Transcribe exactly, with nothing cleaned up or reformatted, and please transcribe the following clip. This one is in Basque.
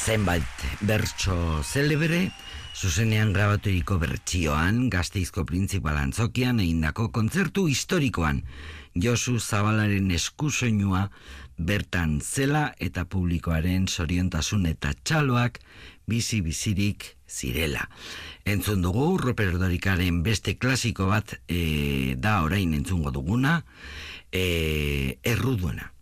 zenbait bertso zelebre, zuzenean grabaturiko bertsioan, Gasteizko Printzipal Antzokian egindako kontzertu historikoan, Josu Zabalaren eskusoinua bertan zela eta publikoaren zoriontasun eta txaloak bizi-bizirik zirela. Entzun dugu, Ruper Ordorikaren beste klasiko bat e, da orain entzungo duguna, e, Erruduena.